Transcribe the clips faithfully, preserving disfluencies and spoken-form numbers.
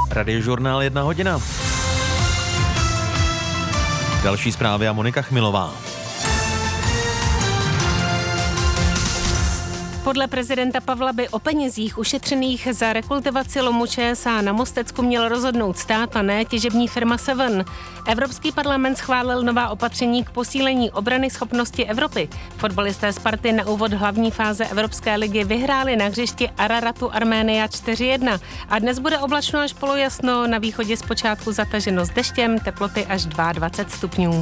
Radiožurnál jedna hodina. Další zprávy a Monika Chmilová. Podle prezidenta Pavla by o penězích ušetřených za rekultivaci lomu Č S A na Mostecku měl rozhodnout stát a ne těžební firma Seven. Evropský parlament schválil nová opatření k posílení obrany schopnosti Evropy. Fotbalisté Sparty na úvod hlavní fáze Evropské ligy vyhráli na hřišti Araratu Arménia čtyři jedna. A dnes bude oblačno až polojasno, na východě zpočátku zataženo s deštěm, teploty až dvacet dva stupňů.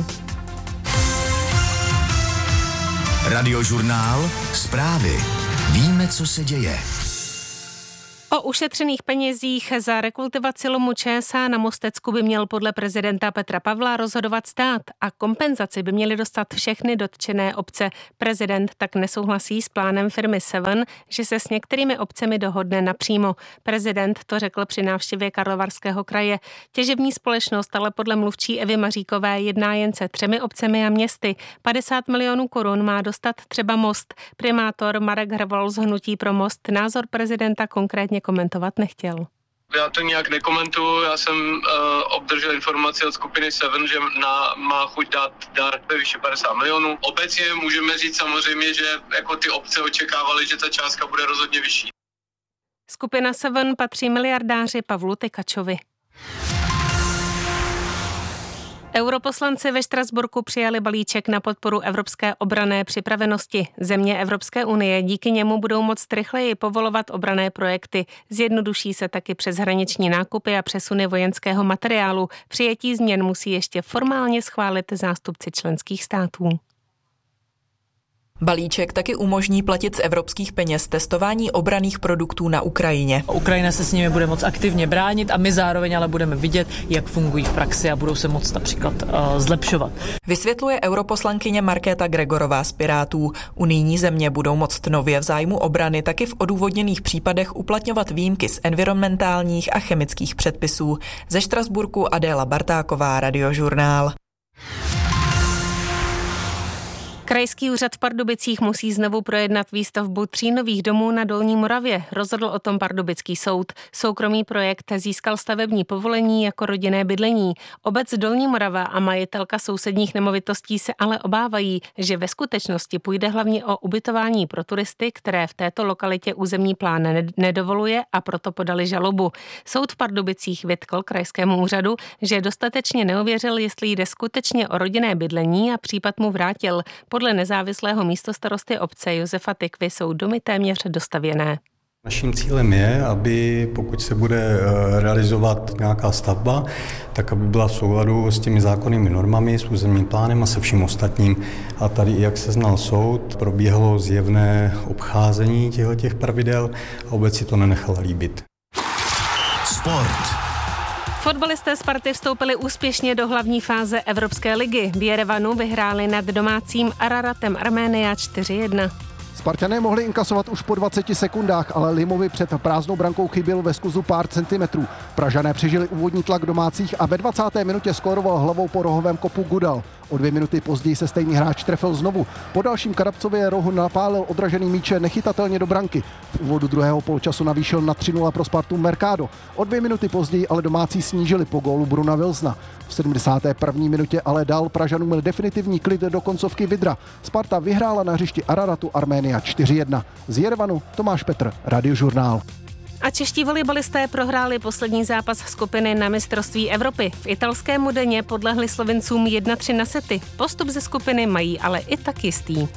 Radiožurnál, zprávy. Víme, co se děje. O ušetřených penězích za rekultivaci lomu Č S A na Mostecku by měl podle prezidenta Petra Pavla rozhodovat stát a kompenzaci by měly dostat všechny dotčené obce. Prezident tak nesouhlasí s plánem firmy Seven, že se s některými obcemi dohodne napřímo. Prezident to řekl při návštěvě Karlovarského kraje. Těžební společnost ale podle mluvčí Evy Maříkové jedná jen se třemi obcemi a městy. padesát milionů korun má dostat třeba Most. Primátor Marek Hrvol z Hnutí pro Most názor prezidenta konkrétně komentovat nechtěl. Já to nějak nekomentuju, já jsem uh, obdržel informaci od skupiny Seven, že na, má chuť dát dar ve výši padesát milionů. Obecně můžeme říct samozřejmě, že jako ty obce očekávaly, že ta částka bude rozhodně vyšší. Skupina Seven patří miliardáři Pavlu Tykačovi. Europoslanci ve Štrasburku přijali balíček na podporu evropské obranné připravenosti. Země Evropské unie díky němu budou moct rychleji povolovat obranné projekty. Zjednoduší se taky přeshraniční nákupy a přesuny vojenského materiálu. Přijetí změn musí ještě formálně schválit zástupci členských států. Balíček taky umožní platit z evropských peněz testování obranných produktů na Ukrajině. Ukrajina se s nimi bude moct aktivně bránit a my zároveň ale budeme vidět, jak fungují v praxi a budou se moct například uh, zlepšovat. Vysvětluje europoslankyně Markéta Gregorová z Pirátů. Unijní země budou moct nově v zájmu obrany taky v odůvodněných případech uplatňovat výjimky z environmentálních a chemických předpisů. Ze Štrasburku Adéla Bartáková, Radiožurnál. Krajský úřad v Pardubicích musí znovu projednat výstavbu tří nových domů na Dolní Moravě. Rozhodl o tom pardubický soud. Soukromý projekt získal stavební povolení jako rodinné bydlení. Obec Dolní Morava a majitelka sousedních nemovitostí se ale obávají, že ve skutečnosti půjde hlavně o ubytování pro turisty, které v této lokalitě územní plán nedovoluje, a proto podali žalobu. Soud v Pardubicích vytkl krajskému úřadu, že dostatečně neověřil, jestli jde skutečně o rodinné bydlení, a případ mu vrátil. Podle nezávislého místostarosty obce Josefa Tykvy jsou domy téměř dostavěné. Naším cílem je, aby pokud se bude realizovat nějaká stavba, tak aby byla v souladu s těmi zákonnými normami, s územním plánem a se vším ostatním. A tady, jak se znal soud, probíhalo zjevné obcházení těchto pravidel a obec si to nenechala líbit. Sport. Fotbalisté Sparty vstoupili úspěšně do hlavní fáze Evropské ligy. V Jerevanu vyhráli nad domácím Araratem Arménia čtyři jedna. Spartané mohli inkasovat už po dvaceti sekundách, ale Limovi před prázdnou brankou chybělo ve skuzu pár centimetrů. Pražané přežili úvodní tlak domácích a ve dvacáté minutě skóroval hlavou po rohovém kopu Gudal. O dvě minuty později se stejný hráč trefil znovu. Po dalším Karabcově rohu napálil odražený míče nechytatelně do branky. V úvodu druhého poločasu navýšil na tři nula pro Spartu Mercado. O dvě minuty později ale domácí snížili po gólu Bruna Wilsona. V sedmdesáté první minutě ale dal Pražanům definitivní klid do koncovky Vidra. Sparta vyhrála na hřišti Araratu Arménia čtyři jedna. Z Jerevanu Tomáš Petr, Radiožurnál. A čeští volejbalisté prohráli poslední zápas skupiny na mistrovství Evropy. V italském Modeně podlehli Slovincům jedna tři na sety. Postup ze skupiny mají ale i tak jistý.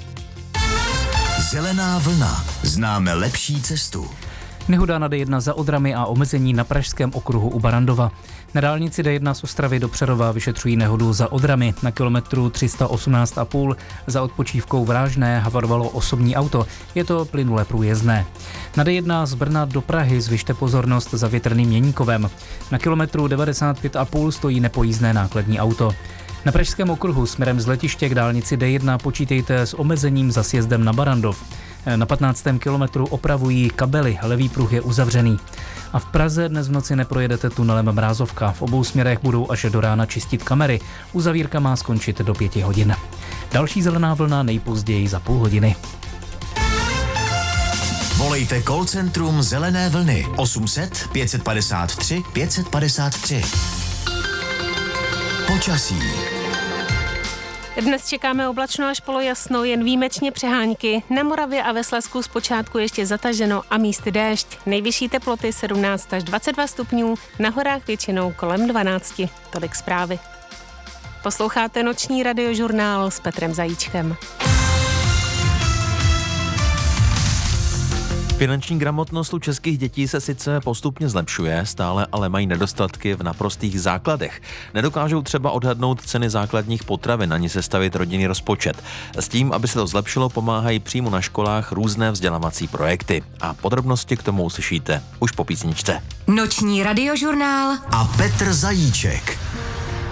Zelená vlna. Známe lepší cestu. Nehoda na D jedna za Odrami a omezení na pražském okruhu u Barandova. Na dálnici D jedna z Ostravy do Přerova vyšetřují nehodu za Odrami. Na kilometru tři sta osmnáct a půl za odpočívkou v Rážné havarovalo osobní auto. Je to plynule průjezdné. Na D jedna z Brna do Prahy zvyšte pozornost za Větrným Měníkovem. Na kilometru devadesát pět a půl stojí nepojízdné nákladní auto. Na pražském okruhu směrem z letiště k dálnici D jedna počítejte s omezením za sjezdem na Barandov. Na patnáctém kilometru opravují kabely, levý pruh je uzavřený. A v Praze dnes v noci neprojedete tunelem Mrázovka. V obou směrech budou až do rána čistit kamery. Uzavírka má skončit do pěti hodin. Další zelená vlna nejpozději za půl hodiny. Volejte call centrum Zelené vlny osm set pět padesát tři pět padesát tři. Počasí. Dnes čekáme oblačno až polojasno, jen výjimečně přehánky. Na Moravě a ve Slezsku zpočátku ještě zataženo a místy déšť. Nejvyšší teploty sedmnáct až dvacet dva stupňů, na horách většinou kolem dvanáct. Tolik zprávy. Posloucháte noční radiožurnál s Petrem Zajíčkem. Finanční gramotnost u českých dětí se sice postupně zlepšuje, stále ale mají nedostatky v naprostých základech. Nedokážou třeba odhadnout ceny základních potravin ani sestavit rodinný rozpočet. S tím, aby se to zlepšilo, pomáhají přímo na školách různé vzdělávací projekty. A podrobnosti k tomu uslyšíte už po písničce. Noční radiožurnál a Petr Zajíček.